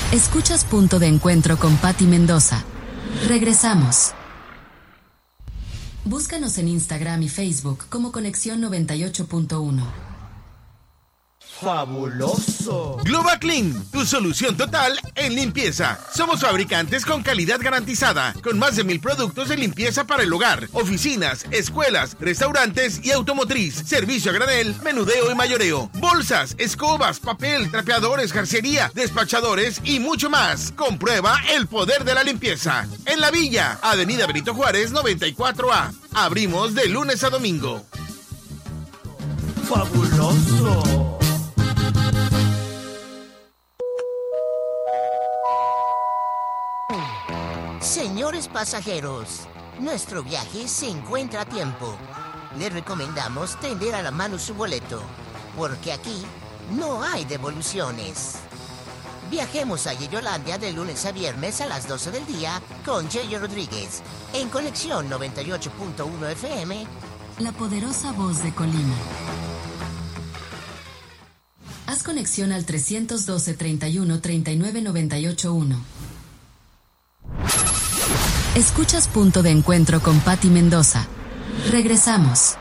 Escuchas Punto de Encuentro con Patti Mendoza. Regresamos. Búscanos en Instagram y Facebook como Conexión 98.1. ¡Fabuloso! Globa Clean, tu solución total en limpieza. Somos fabricantes con calidad garantizada, con más de 1000 productos de limpieza para el hogar, oficinas, escuelas, restaurantes y automotriz. Servicio a granel, menudeo y mayoreo. Bolsas, escobas, papel, trapeadores, jarcería, despachadores y mucho más. Comprueba el poder de la limpieza. En La Villa, Avenida Benito Juárez 94A. Abrimos de lunes a domingo. ¡Fabuloso! Señores pasajeros, nuestro viaje se encuentra a tiempo. Les recomendamos tender a la mano su boleto, porque aquí no hay devoluciones. Viajemos a Yeyolandia de lunes a viernes a las 12 del día con Yeyo Rodríguez, en Conexión 98.1 FM. La poderosa voz de Colima. Haz conexión al 312 31 39 98 1. Escuchas Punto de Encuentro con Patti Mendoza. Regresamos.